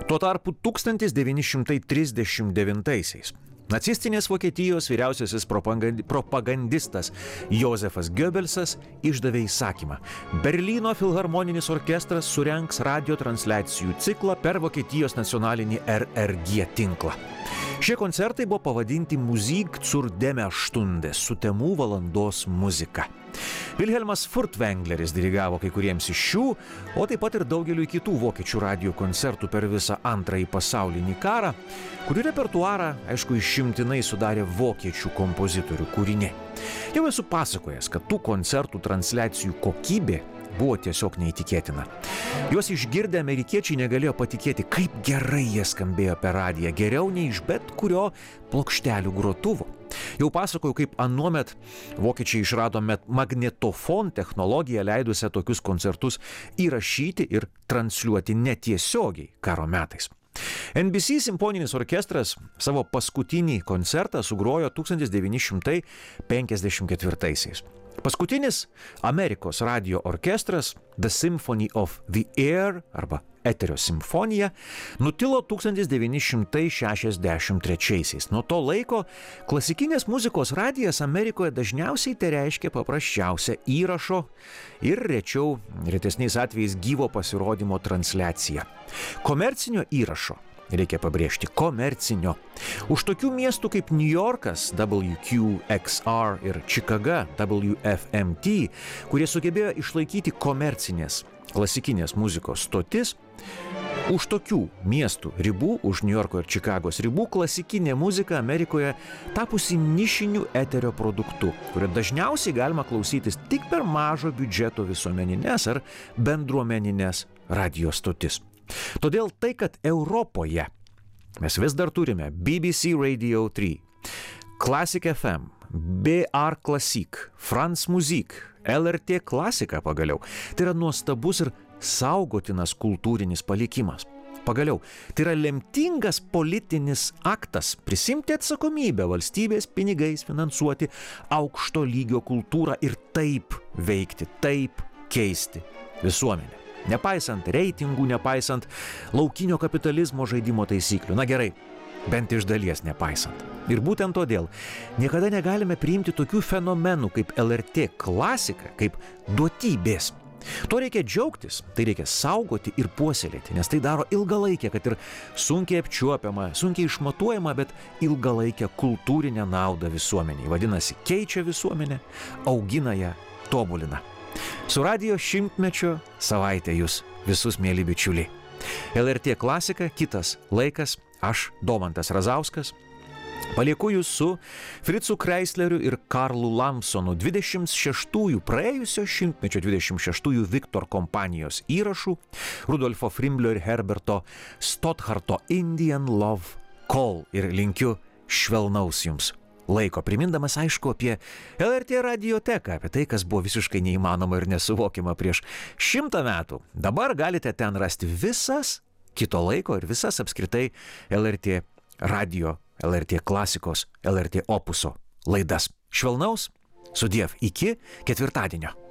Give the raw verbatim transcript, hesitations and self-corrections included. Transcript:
Tuo tarpu tūkstantis devyni šimtai trisdešimt devintaisiais nacistinės Vokietijos vyriausiasis propagandistas Josefas Goebbelsas išdavė įsakymą. Berlyno filharmoninis orkestras surengs radio transliacijų ciklą per Vokietijos nacionalinį R R G tinklą. Šie koncertai buvo pavadinti Musik zur Dämmerstunde, sutemų valandos muzika. Wilhelmas Furtwängleris dirigavo kai kuriems iš šių, o taip pat ir daugeliu kitų vokiečių radijo koncertų per visą antrąjį pasaulinį karą, kurių repertuarą, aišku, išimtinai sudarė vokiečių kompozitorių kūriniai. Jau esu pasakojęs, kad tų koncertų transliacijų kokybė buvo tiesiog neįtikėtina. Juos išgirdę amerikiečiai negalėjo patikėti, kaip gerai jie skambėjo per radiją, geriau nei iš bet kurio plokštelių grotuvo. Jau pasakojau, kaip anuomet vokiečiai išrado magnetofon technologiją, leidusią tokius koncertus įrašyti ir transliuoti netiesiogiai karo metais. N B C simfoninis orkestras savo paskutinį koncertą sugrojo tūkstantis devyni šimtai penkiasdešimt ketvirtaisiais. Paskutinis Amerikos radijo orkestras The Symphony of the Air arba Eterio simfonija nutilo tūkstantis devyni šimtai šešiasdešimt trečiaisiais. Nuo to laiko klasikinės muzikos radijas Amerikoje dažniausiai tai reiškia paprasčiausią įrašo ir rečiau, retesniais atvejais gyvo pasirodymo transliaciją. Komercinio įrašo, reikia pabrėžti, komercinio. Už tokių miestų kaip New Yorkas W Q X R ir Čikaga W F M T, kurie sugebėjo išlaikyti komercinės klasikinės muzikos stotis, už tokių miestų ribų, už New Yorko ir Čikagos ribų, klasikinė muzika Amerikoje tapusi nišiniu eterio produktu, kurio dažniausiai galima klausytis tik per mažo biudžeto visuomeninės ar bendruomeninės radio stotis. Todėl tai, kad Europoje mes vis dar turime B B C Radio trys, Classic F M, B R Classic, France Musique, L R T klasika pagaliau, tai yra nuostabus ir saugotinas kultūrinis palikimas. Pagaliau, tai yra lemtingas politinis aktas prisimti atsakomybę valstybės pinigais finansuoti aukšto lygio kultūrą ir taip veikti, taip keisti visuomenę. Nepaisant reitingų, nepaisant laukinio kapitalizmo žaidimo taisyklių. Na gerai, bent iš dalies nepaisant. Ir būtent todėl niekada negalime priimti tokių fenomenų kaip L R T klasika, kaip duotybės. To reikia džiaugtis, tai reikia saugoti ir puoselėti, nes tai daro ilgalaikę, kad ir sunkiai apčiuopiamą, sunkiai išmatuojamą, bet ilgalaikę kultūrinę naudą visuomeniai. Vadinasi, keičia visuomenę, augina ją, tobulina. Su radijo šimtmečio savaitė jūs visus, mėly bičiuliai. L R T klasika, kitas laikas, aš, Domantas Razauskas, palieku jūs su Fritzu Kreisleriu ir Karlu Lamsonu dvidešimt šeštųjų, praėjusio šimtmečio dvidešimt šeštųjų Viktor kompanijos įrašų, Rudolfo Frimblio ir Herberto Stottharto Indian Love Call, ir linkiu švelnaus jums laiko, primindamas aišku apie L R T radioteką, apie tai, kas buvo visiškai neįmanoma ir nesuvokiama prieš šimtą metų. Dabar galite ten rasti visas kito laiko ir visas apskritai L R T radio, L R T klasikos, L R T opuso laidas. Švelnaus, sudiev, iki ketvirtadienio.